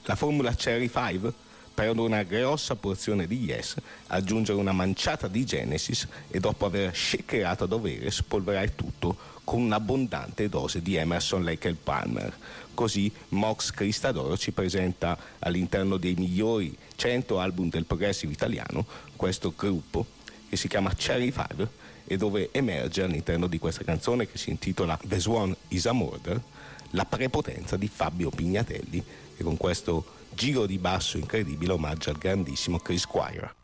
La formula Cherry 5 prende una grossa porzione di Yes, aggiungere una manciata di Genesis e dopo aver shakerato a dovere spolverai tutto con un'abbondante dose di Emerson, Lake & Palmer. Così Mox Cristadoro ci presenta all'interno dei migliori 100 album del progressive italiano questo gruppo che si chiama Cherry 5 e dove emerge all'interno di questa canzone che si intitola The Swan is a Murder la prepotenza di Fabio Pignatelli, e con questo giro di basso incredibile omaggia al grandissimo Chris Squire.